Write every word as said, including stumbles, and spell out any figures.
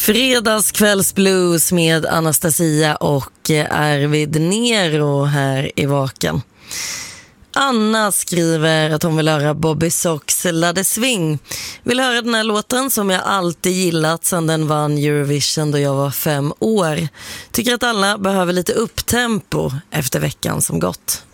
Fredagskvällsblues med Anastasia och Arvid Nero här i Vaken. Anna skriver att hon vill höra Bobby Sox Ladde Swing. Vill höra den här låten som jag alltid gillat sedan den vann Eurovision då jag var fem år. Tycker att alla behöver lite upptempo efter veckan som gått.